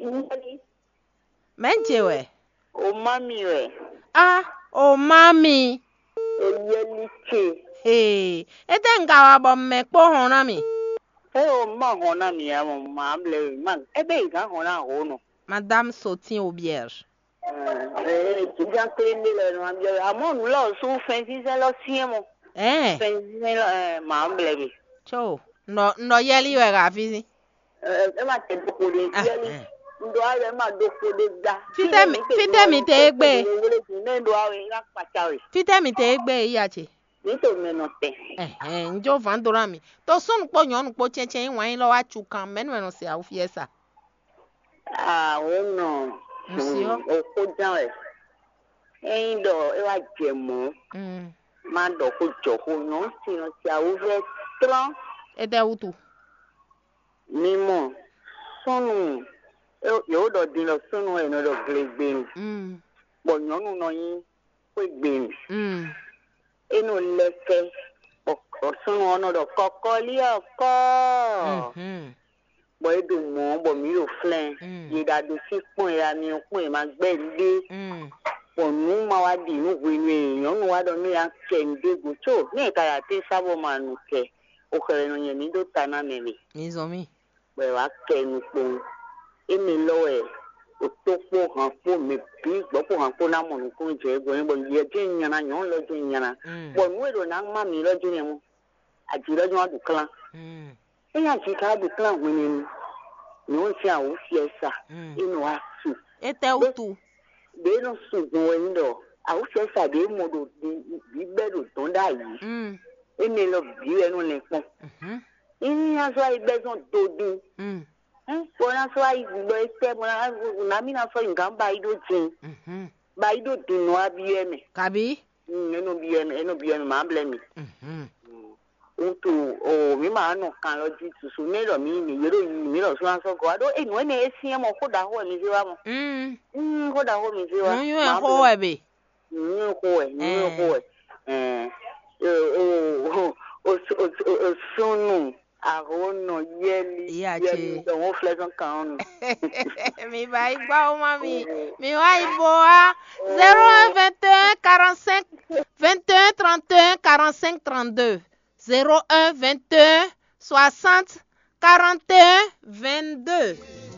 Menchewe. O mami we. Ah, oh mami. Eyeliche. Hey, ete ngawa bo mmekpo hona mi. O ma hona mi ya mo ma ble man. Ebe ga hona ho no. Madame Sotin Aubierge. Tu bien prendre le nom bien. Amon lo su fensi se lo siemo. Fensi lo ma ble. Cho, no yeli we ga fizi. E ma te ko le yeli. Ndo awe ma do ko de da. Fite mi te egbe. Ndo awe ga pachawe. Fite mi te egbe iyache. Nito menote. Njo vandora mi. To sun po nyon po chechen wan lo wa chukan menwe no se au fiesa. Ah, no. Monsieur. O ko jan e. Eyin do e wa jemo. Ma do ko jo ko no si no ti au ve tran. E de utu. Mimo. Sonu. Yo do din lo sonu e no do glegbe. Bo nyonu no yin ko gbe. Enu leke. O sonu ono do kokoli oko. Bo edu mo bo mi o flen ye da do si pon ya mi pon ma gbe le onu ma wa di nu gbe ni eyan nu wa do ni an ke nde go to ni ka ya te sabo ma nu ke o kere no yen ni do ta na mele mi zo mi be wa ke nu po e mi lo e o to po han po mi bi gbo po han po na mo nu ko je go ni bo ye je nya na yon lo je nya na bo nu e do na ma mi lo je ni mo aji lo jo du klan eyan ji ka du klan wi ni no se a o fiesa inu asu ete utu be no su go endo a o fiesa be mo do bi beru ton da yi emi lo bi enu le pon ini aso ai be son to din ko na so ai gbo este mo na mi na so ngan ba ido tin ba ido tin no abi eme kabi enu bi eme ma blame utu o mi ma no kan lo ji tusu me lo mi ni yero mi lo so so ko ado enu ene esi mo ko da ho mi se wa mo ko da ho mi se wa you en ho e be ni ho o sunu arono yeli o fleson kan mi vai gba o mami mi vai boa 0121 45 21 31 45 32 01 21 60 41 22